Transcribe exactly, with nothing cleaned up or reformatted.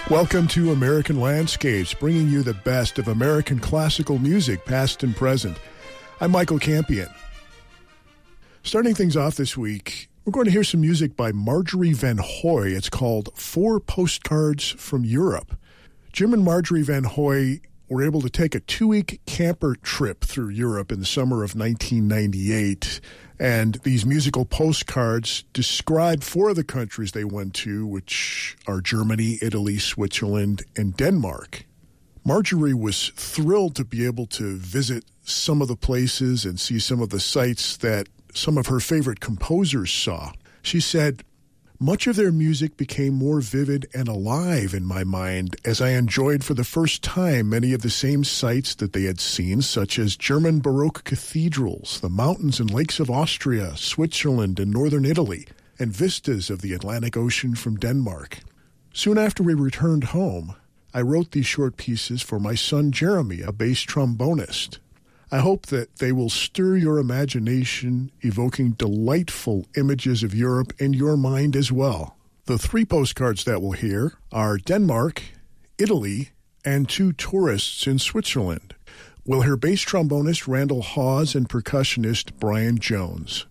Welcome to American Landscapes, bringing you the best of American classical music, past and present. I'm Michael Campion. Starting things off this week, we're going to hear some music by Marjorie Van Hoy. It's called Four Postcards from Europe. Jim and Marjorie Van Hoy were able to take a two-week camper trip through Europe in the summer of nineteen ninety-eight. And these musical postcards describe four of the countries they went to, which are Germany, Italy, Switzerland, and Denmark. Marjorie was thrilled to be able to visit some of the places and see some of the sights that some of her favorite composers saw. She said, "Much of their music became more vivid and alive in my mind as I enjoyed for the first time many of the same sights that they had seen, such as German Baroque cathedrals, the mountains and lakes of Austria, Switzerland, and northern Italy, and vistas of the Atlantic Ocean from Denmark. Soon after we returned home, I wrote these short pieces for my son Jeremy, a bass trombonist. I hope that they will stir your imagination, evoking delightful images of Europe in your mind as well." The three postcards that we'll hear are Denmark, Italy, and two tourists in Switzerland. We'll hear bass trombonist Randall Hawes and percussionist Brian Jones.